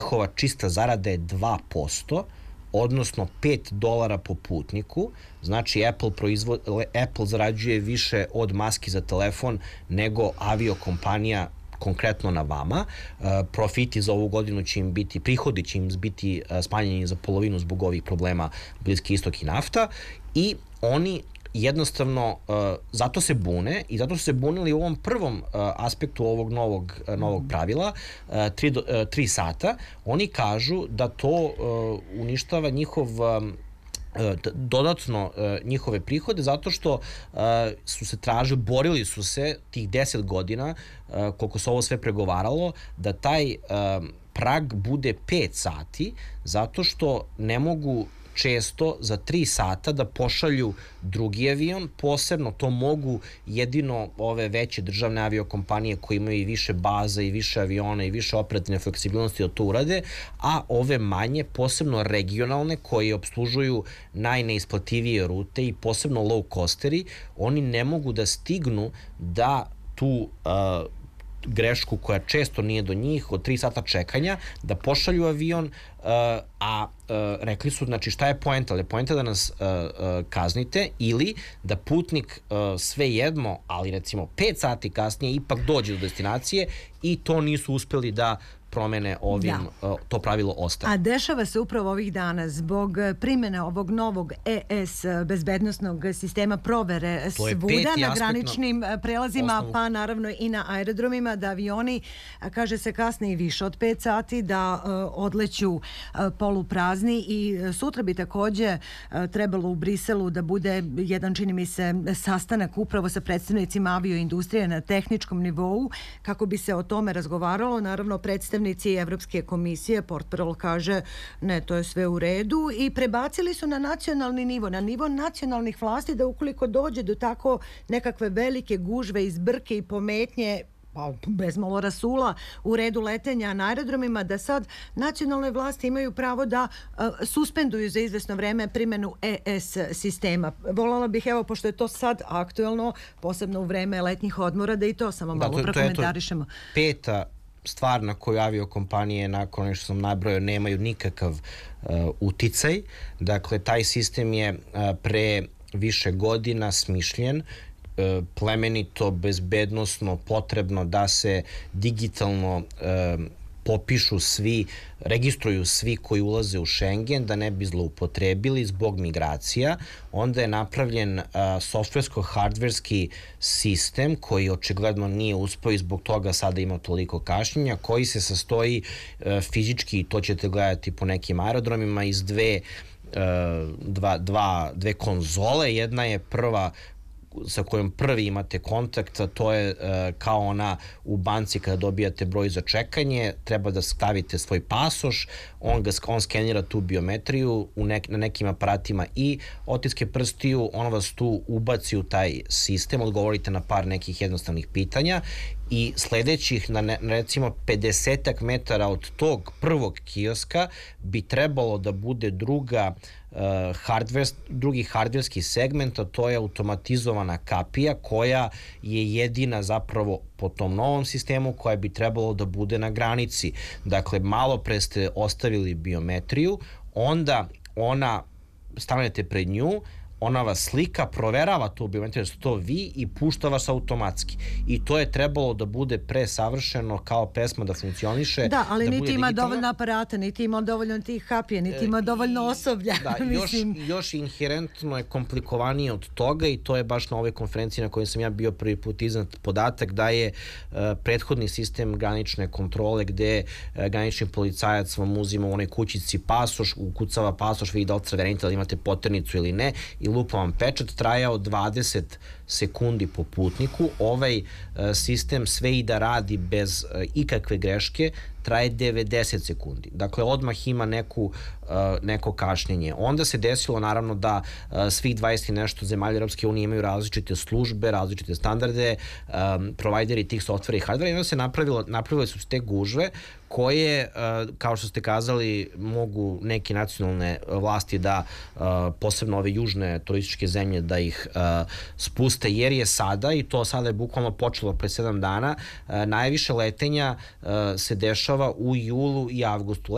njihova čista zarada je 2%, odnosno $5 po putniku. Znači Apple zarađuje više od maski za telefon nego aviokompanija konkretno na vama. Profiti za ovu godinu će im biti, prihodi će im biti smanjeni za polovinu zbog ovih problema Bliski istok i nafta, i oni jednostavno zato se bune, i zato su se bunili u ovom prvom aspektu ovog novog pravila, 3 sata. Oni kažu da to uništava dodatno njihove prihode, zato što su se borili su se tih 10 godina, koliko se ovo sve pregovaralo, da taj prag bude 5 sati, zato što ne mogu često za 3 sata da pošalju drugi avion. Posebno to mogu jedino ove veće državne aviokompanije koje imaju i više baza i više aviona i više operativne fleksibilnosti da to urade, a ove manje, posebno regionalne, koje obslužuju najneisplativije rute i posebno low costeri, oni ne mogu da stignu da tu grešku koja često nije do njih, od 3 sata čekanja, da pošalju avion, a rekli su, znači, šta je poenta? Je poenta da nas kaznite ili da putnik svejedno, ali recimo 5 sati kasnije ipak dođe do destinacije, i to nisu uspeli da promene ovim, to pravilo ostaje. A dešava se upravo ovih dana zbog primjene ovog novog ES bezbednosnog sistema provere svuda na graničnim prelazima, pa naravno i na aerodromima, da avioni, kaže se, kasne i više od 5 sati, da odleću poluprazni, i sutra bi takođe trebalo u Briselu da bude jedan, čini mi se, sastanak upravo sa predstavnicima avioindustrije na tehničkom nivou, kako bi se o tome razgovaralo. Naravno, predstavnici Evropske komisije, portparol kaže ne, to je sve u redu, i prebacili su na nacionalni nivo, na nivo nacionalnih vlasti, da ukoliko dođe do tako nekakve velike gužve i zbrke i pometnje, pa bezmalo rasula u redu letenja na aerodromima, da sad nacionalne vlasti imaju pravo da suspenduju za izvesno vreme primjenu ES sistema. Voljela bih, evo, pošto je to sad aktuelno, posebno u vreme letnjih odmora, da i to samo malo prokomentarišemo. Peta stvar na koju aviokompanije, nakon ono što sam nabrojao, nemaju nikakav uticaj. Dakle, taj sistem je pre više godina smišljen, plemenito, bezbednosno, potrebno da se digitalno popišu svi, registruju svi koji ulaze u Schengen, da ne bi zloupotrebili zbog migracija. Onda je napravljen softversko-hardverski sistem koji očigledno nije uspeo i zbog toga sada ima toliko kašnjenja, koji se sastoji fizički, to ćete gledati po nekim aerodromima, iz dve konzole. Jedna je prva sa kojom prvi imate kontakt, a to je kao ona u banci kada dobijate broj za čekanje, treba da stavite svoj pasoš, on skenira tu biometriju, na nekim aparatima i otiske prstiju, on vas tu ubaci u taj sistem, odgovorite na par nekih jednostavnih pitanja, i sledećih, na recimo 50 metara od tog prvog kioska bi trebalo da bude drugi hardverski segment, a to je automatizovana kapija, koja je jedina zapravo po tom novom sistemu koja bi trebalo da bude na granici. Dakle, malo pre ste ostavili biometriju, onda stanete pred nju, ona vas slika, proverava tu biometriju da ste to vi i pušta vas automatski. I to je trebalo da bude presavršeno kao pesma, da funkcioniše. Da, ali niti ima dovoljno aparata, niti ima dovoljno tih kapija, niti ima dovoljno osoblja. Da, još inherentno je komplikovanije od toga, i to je baš na ovoj konferenciji na kojoj sam ja bio prvi put iznad podatak da je prethodni sistem granične kontrole, gde granični policajac vam uzima u onoj kućici pasoš, ukucava pasoš, vidi da li crvenite, da imate poternicu ili ne, i lupa vam pečat, trajao 20 sekundi po putniku. Ovaj sistem sve i da radi bez ikakve greške traje 90 sekundi. Dakle, odmah ima neko kašnjenje. Onda se desilo, naravno, da svih 20 i nešto zemalja Europske unije imaju različite službe, različite standarde, provajderi tih softvera i hardvera, i onda se napravile su te gužve koje, kao što ste kazali, mogu neke nacionalne vlasti da, posebno ove južne turističke zemlje, da ih spuste, jer je sada, i to sada je bukvalno počelo pre 7 dana, najviše letenja se dešava u julu i avgustu.